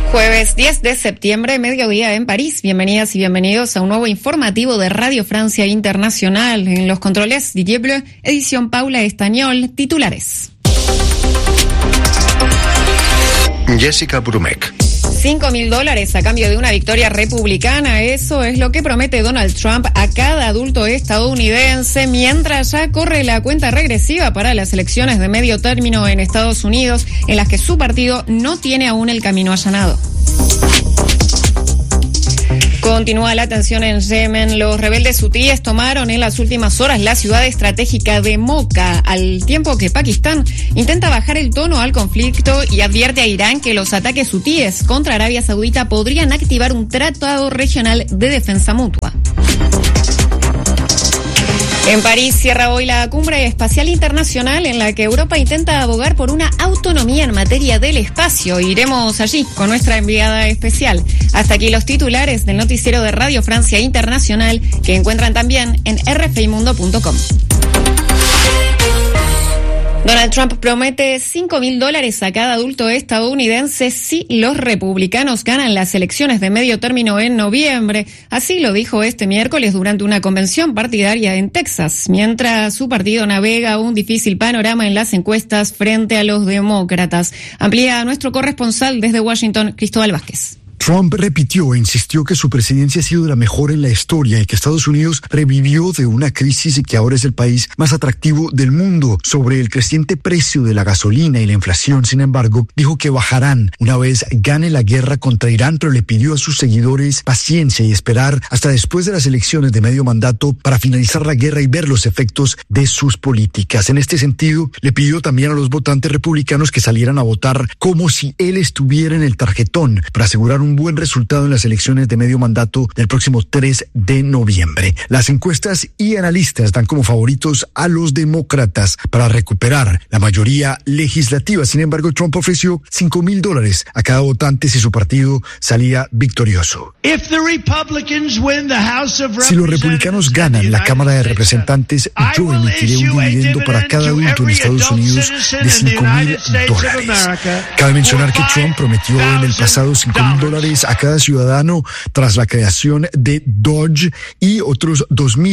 Jueves 10 de septiembre, mediodía en París. Bienvenidas y bienvenidos a un nuevo informativo de Radio Francia Internacional. En los controles, Didier Bleu, edición Paula Estañol, titulares. Jessica Brumek. $5.000 a cambio de una victoria republicana. Eso es lo que promete Donald Trump a cada adulto estadounidense mientras ya corre la cuenta regresiva para las elecciones de medio término en Estados Unidos, en las que su partido no tiene aún el camino allanado. Continúa la tensión en Yemen. Los rebeldes hutíes tomaron en las últimas horas la ciudad estratégica de Mocha, al tiempo que Pakistán intenta bajar el tono al conflicto y advierte a Irán que los ataques hutíes contra Arabia Saudita podrían activar un tratado regional de defensa mutua. En París cierra hoy la Cumbre Espacial Internacional, en la que Europa intenta abogar por una autonomía en materia del espacio. Iremos allí con nuestra enviada especial. Hasta aquí los titulares del noticiero de Radio Francia Internacional, que encuentran también en rfimundo.com. Donald Trump promete $5.000 a cada adulto estadounidense si los republicanos ganan las elecciones de medio término en noviembre. Así lo dijo este miércoles durante una convención partidaria en Texas, mientras su partido navega un difícil panorama en las encuestas frente a los demócratas. Amplía nuestro corresponsal desde Washington, Cristóbal Vázquez. Trump repitió e insistió que su presidencia ha sido la mejor en la historia y que Estados Unidos revivió de una crisis y que ahora es el país más atractivo del mundo. Sobre el creciente precio de la gasolina y la inflación, sin embargo, dijo que bajarán una vez gane la guerra contra Irán, pero le pidió a sus seguidores paciencia y esperar hasta después de las elecciones de medio mandato para finalizar la guerra y ver los efectos de sus políticas. En este sentido, le pidió también a los votantes republicanos que salieran a votar como si él estuviera en el tarjetón para asegurar un buen resultado en las elecciones de medio mandato del próximo 3 de noviembre. Las encuestas y analistas dan como favoritos a los demócratas para recuperar la mayoría legislativa. Sin embargo, Trump ofreció $5.000 a cada votante si su partido salía victorioso. Si los republicanos ganan la Cámara de Representantes, yo emitiré un dividendo para cada adulto en Estados Unidos de $5.000. Cabe mencionar que Trump prometió en el pasado $5.000 a cada ciudadano tras la creación de Dodge y otros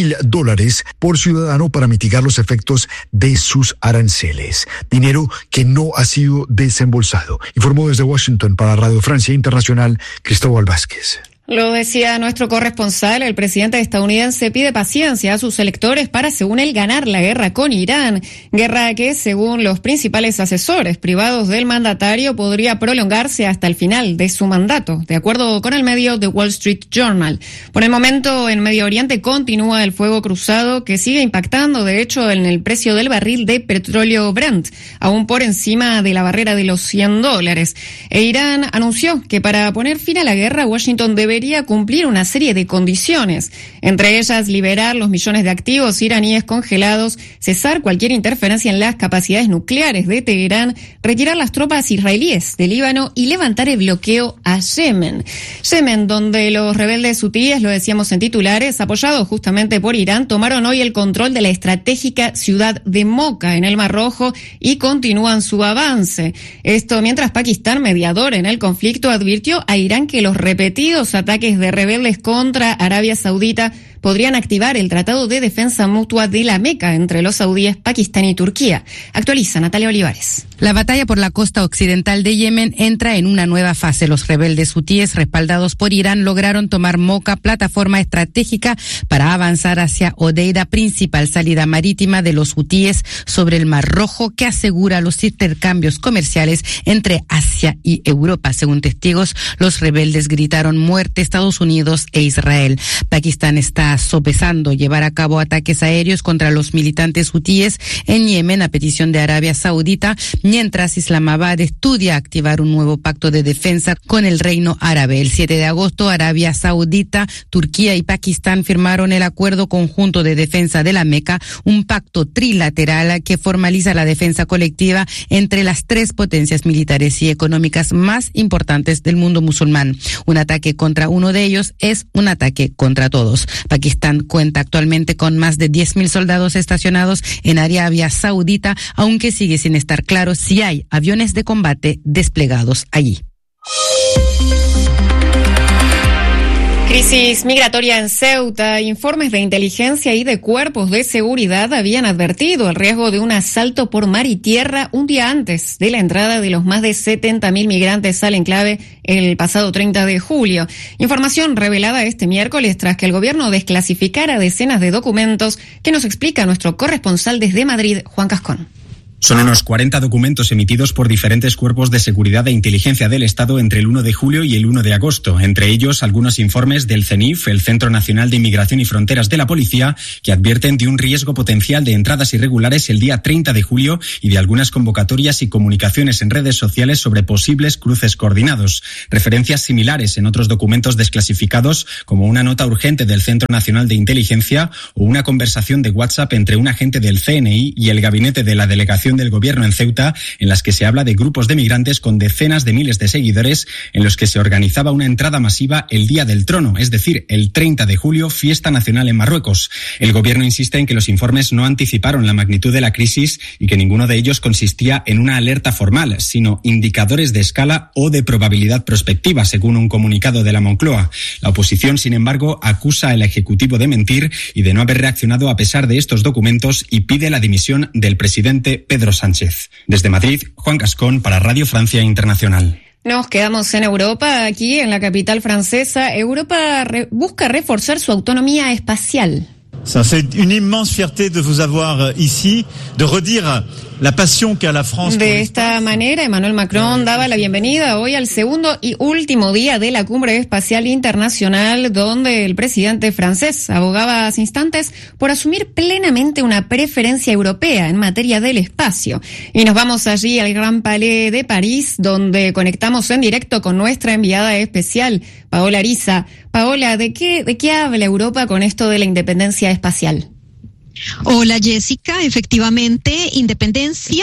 $2.000 por ciudadano para mitigar los efectos de sus aranceles. Dinero que no ha sido desembolsado. Informó desde Washington para Radio Francia Internacional, Cristóbal Vázquez. Lo decía nuestro corresponsal, el presidente estadounidense pide paciencia a sus electores para, según él, ganar la guerra con Irán. Guerra que, según los principales asesores privados del mandatario, podría prolongarse hasta el final de su mandato, de acuerdo con el medio The Wall Street Journal. Por el momento, en Medio Oriente continúa el fuego cruzado que sigue impactando, de hecho, en el precio del barril de petróleo Brent, aún por encima de la barrera de los $100. E Irán anunció que para poner fin a la guerra, Washington debería cumplir una serie de condiciones, entre ellas liberar los millones de activos iraníes congelados, cesar cualquier interferencia en las capacidades nucleares de Teherán, retirar las tropas israelíes de Líbano y levantar el bloqueo a Yemen. Yemen, donde los rebeldes hutíes, lo decíamos en titulares, apoyados justamente por Irán, tomaron hoy el control de la estratégica ciudad de Mocha en el Mar Rojo y continúan su avance. Esto mientras Pakistán, mediador en el conflicto, advirtió a Irán que los repetidos ataques de rebeldes contra Arabia Saudita podrían activar el Tratado de Defensa Mutua de la Meca entre los saudíes, Pakistán y Turquía. Actualiza Natalia Olivares. La batalla por la costa occidental de Yemen entra en una nueva fase. Los rebeldes hutíes, respaldados por Irán, lograron tomar Mocha, plataforma estratégica para avanzar hacia Hodeida, principal salida marítima de los hutíes sobre el Mar Rojo, que asegura los intercambios comerciales entre Asia y Europa. Según testigos, los rebeldes gritaron muerte a Estados Unidos e Israel. Pakistán está sopesando llevar a cabo ataques aéreos contra los militantes hutíes en Yemen a petición de Arabia Saudita, mientras Islamabad estudia activar un nuevo pacto de defensa con el Reino Árabe. El 7 de agosto, Arabia Saudita, Turquía y Pakistán firmaron el Acuerdo Conjunto de Defensa de la Meca, un pacto trilateral que formaliza la defensa colectiva entre las tres potencias militares y económicas más importantes del mundo musulmán. Un ataque contra uno de ellos es un ataque contra todos. Pakistán cuenta actualmente con más de 10.000 soldados estacionados en Arabia Saudita, aunque sigue sin estar claro si hay aviones de combate desplegados allí. Crisis migratoria en Ceuta. Informes de inteligencia y de cuerpos de seguridad habían advertido el riesgo de un asalto por mar y tierra un día antes de la entrada de los más de 70.000 migrantes al enclave el pasado 30 de julio. Información revelada este miércoles tras que el gobierno desclasificara decenas de documentos, que nos explica nuestro corresponsal desde Madrid, Juan Cascón. Son unos 40 documentos emitidos por diferentes cuerpos de seguridad e inteligencia del Estado entre el 1 de julio y el 1 de agosto. Entre ellos, algunos informes del CENIF, el Centro Nacional de Inmigración y Fronteras de la Policía, que advierten de un riesgo potencial de entradas irregulares el día 30 de julio y de algunas convocatorias y comunicaciones en redes sociales sobre posibles cruces coordinados. Referencias similares en otros documentos desclasificados, como una nota urgente del Centro Nacional de Inteligencia o una conversación de WhatsApp entre un agente del CNI y el gabinete de la delegación del gobierno en Ceuta, en las que se habla de grupos de migrantes con decenas de miles de seguidores, en los que se organizaba una entrada masiva el Día del Trono, es decir, el 30 de julio, fiesta nacional en Marruecos. El gobierno insiste en que los informes no anticiparon la magnitud de la crisis y que ninguno de ellos consistía en una alerta formal, sino indicadores de escala o de probabilidad prospectiva, según un comunicado de la Moncloa. La oposición, sin embargo, acusa al Ejecutivo de mentir y de no haber reaccionado a pesar de estos documentos y pide la dimisión del presidente Pedro Sánchez. Desde Madrid, Juan Cascón para Radio Francia Internacional. Nos quedamos en Europa. Aquí, en la capital francesa, Europa busca reforzar su autonomía espacial. C'est une immense fierté de vous avoir ici, de redire la pasión que a la France. De esta manera, Emmanuel Macron daba la bienvenida hoy al segundo y último día de la Cumbre Espacial Internacional, donde el presidente francés abogaba hace instantes por asumir plenamente una preferencia europea en materia del espacio. Y nos vamos allí al Gran Palais de París, donde conectamos en directo con nuestra enviada especial, Paola Ariza. Paola, ¿de qué habla Europa con esto de la independencia espacial? Hola Jessica, efectivamente, independencia,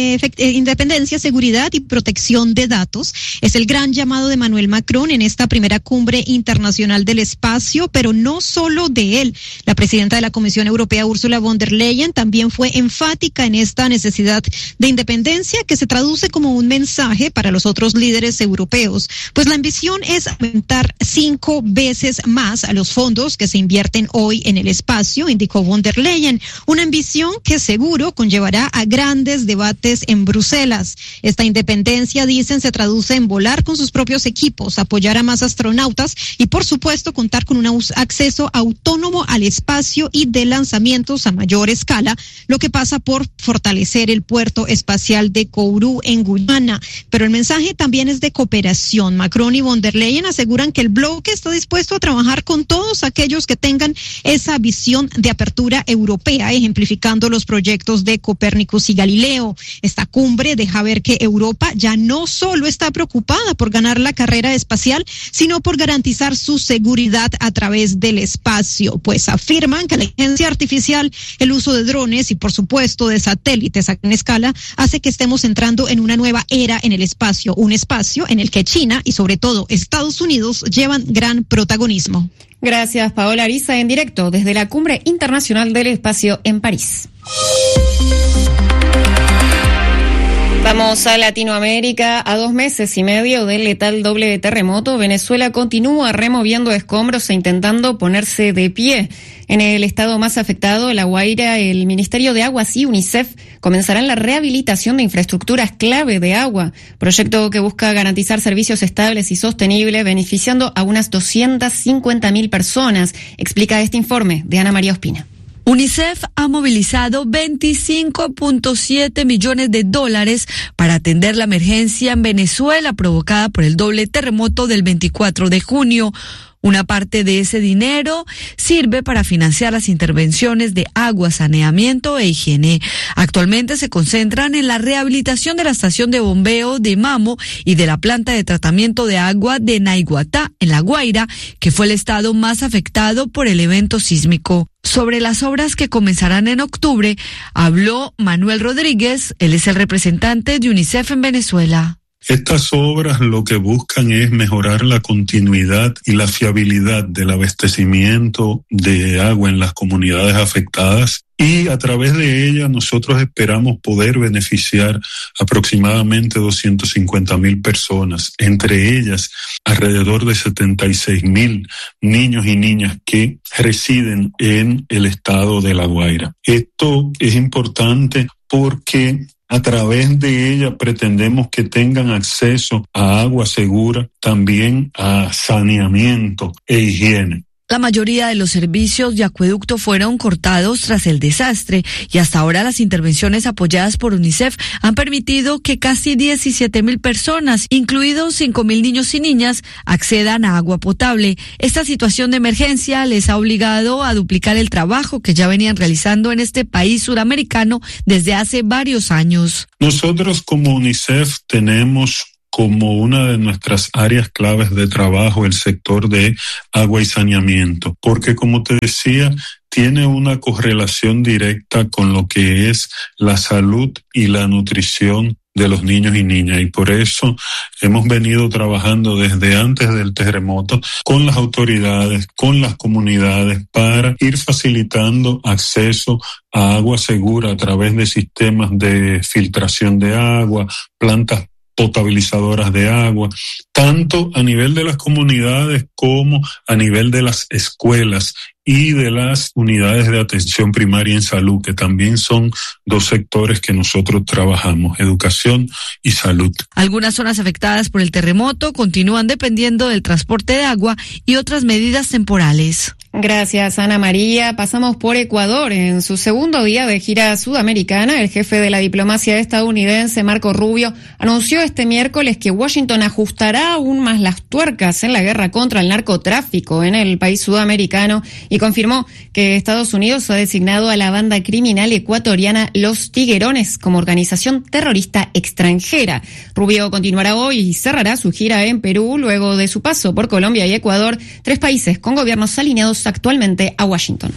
seguridad y protección de datos es el gran llamado de Emmanuel Macron en esta primera cumbre internacional del espacio, pero no solo de él. La presidenta de la Comisión Europea, Ursula von der Leyen, también fue enfática en esta necesidad de independencia, que se traduce como un mensaje para los otros líderes europeos. Pues la ambición es aumentar 5 veces más a los fondos que se invierten hoy en el espacio, indicó von der Leyen. Una ambición que seguro conllevará a grandes debates en Bruselas. Esta independencia, dicen, se traduce en volar con sus propios equipos, apoyar a más astronautas y, por supuesto, contar con un acceso autónomo al espacio y de lanzamientos a mayor escala, lo que pasa por fortalecer el puerto espacial de Kourou en Guyana. Pero el mensaje también es de cooperación. Macron y von der Leyen aseguran que el bloque está dispuesto a trabajar con todos aquellos que tengan esa visión de apertura europea, ejemplificando los proyectos de Copérnicus y Galileo. Esta cumbre deja ver que Europa ya no solo está preocupada por ganar la carrera espacial, sino por garantizar su seguridad a través del espacio, pues afirman que la inteligencia artificial, el uso de drones y, por supuesto, de satélites a gran escala hace que estemos entrando en una nueva era en el espacio, un espacio en el que China y, sobre todo, Estados Unidos llevan gran protagonismo. Gracias, Paola Ariza, en directo desde la Cumbre Internacional del Espacio en París. Vamos a Latinoamérica. A 2 meses y medio del letal doble terremoto, Venezuela continúa removiendo escombros e intentando ponerse de pie. En el estado más afectado, La Guaira, el Ministerio de Aguas y UNICEF comenzarán la rehabilitación de infraestructuras clave de agua, proyecto que busca garantizar servicios estables y sostenibles, beneficiando a unas 250.000 personas, explica este informe de Ana María Ospina. UNICEF ha movilizado $25.7 millones para atender la emergencia en Venezuela provocada por el doble terremoto del 24 de junio. Una parte de ese dinero sirve para financiar las intervenciones de agua, saneamiento e higiene. Actualmente se concentran en la rehabilitación de la estación de bombeo de Mamo y de la planta de tratamiento de agua de Naiguatá, en La Guaira, que fue el estado más afectado por el evento sísmico. Sobre las obras que comenzarán en octubre, habló Manuel Rodríguez, él es el representante de UNICEF en Venezuela. Estas obras lo que buscan es mejorar la continuidad y la fiabilidad del abastecimiento de agua en las comunidades afectadas, y a través de ella nosotros esperamos poder beneficiar aproximadamente 250,000 personas, entre ellas alrededor de 76,000 niños y niñas que residen en el estado de La Guaira. Esto es importante porque a través de ella pretendemos que tengan acceso a agua segura, también a saneamiento e higiene. La mayoría de los servicios de acueducto fueron cortados tras el desastre y hasta ahora las intervenciones apoyadas por UNICEF han permitido que casi 17,000 personas, incluidos 5,000 niños y niñas, accedan a agua potable. Esta situación de emergencia les ha obligado a duplicar el trabajo que ya venían realizando en este país suramericano desde hace varios años. Nosotros como UNICEF tenemos como una de nuestras áreas claves de trabajo el sector de agua y saneamiento, porque como te decía, tiene una correlación directa con lo que es la salud y la nutrición de los niños y niñas, y por eso hemos venido trabajando desde antes del terremoto con las autoridades, con las comunidades, para ir facilitando acceso a agua segura a través de sistemas de filtración de agua, plantas potabilizadoras de agua, tanto a nivel de las comunidades como a nivel de las escuelas y de las unidades de atención primaria en salud, que también son dos sectores que nosotros trabajamos, educación y salud. Algunas zonas afectadas por el terremoto continúan dependiendo del transporte de agua y otras medidas temporales. Gracias, Ana María. Pasamos por Ecuador. En su segundo día de gira sudamericana, el jefe de la diplomacia estadounidense, Marco Rubio, anunció este miércoles que Washington ajustará aún más las tuercas en la guerra contra el narcotráfico en el país sudamericano y confirmó que Estados Unidos ha designado a la banda criminal ecuatoriana Los Tiguerones como organización terrorista extranjera. Rubio continuará hoy y cerrará su gira en Perú luego de su paso por Colombia y Ecuador, 3 países con gobiernos alineados actualmente a Washington.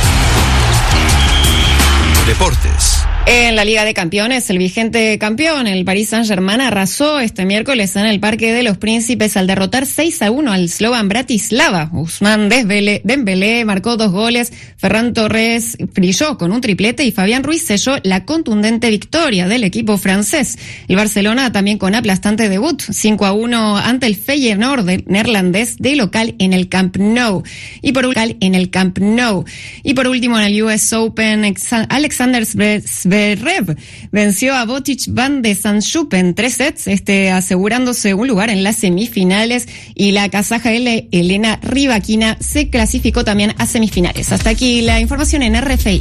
Deportes. En la Liga de Campeones, el vigente campeón, el Paris Saint-Germain, arrasó este miércoles en el Parque de los Príncipes al derrotar 6-1 al Slovan Bratislava. Ousmane Dembélé marcó 2 goles, Ferran Torres brilló con un triplete y Fabián Ruiz selló la contundente victoria del equipo francés. El Barcelona también con aplastante debut, 5-1 ante el Feyenoord neerlandés de local en el Camp Nou. Y por último, en el US Open, Alexander Zverev venció a Botic van de Sanchuk en 3 sets, asegurándose un lugar en las semifinales, y la kazaja Elena Rybakina se clasificó también a semifinales. Hasta aquí la información en RFI.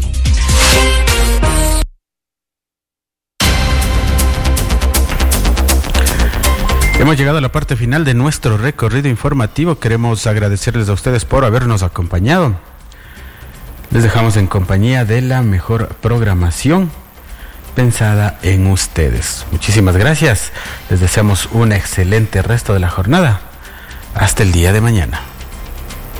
Hemos llegado a la parte final de nuestro recorrido informativo. Queremos agradecerles a ustedes por habernos acompañado. Les dejamos en compañía de la mejor programación pensada en ustedes. Muchísimas gracias. Les deseamos un excelente resto de la jornada. Hasta el día de mañana.